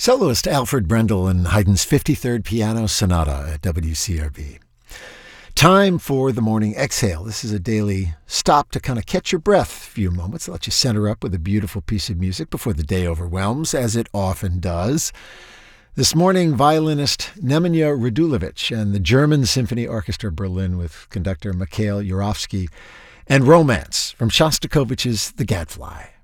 Soloist Alfred Brendel and Haydn's 53rd Piano Sonata at WCRB. Time for the morning exhale. This is a daily stop to kind of catch your breath a few moments, let you center up with a beautiful piece of music before the day overwhelms, as it often does. This morning, violinist Nemanja Radulovic and the German Symphony Orchestra Berlin with conductor Mikhail Jurovsky, and Romance from Shostakovich's The Gadfly.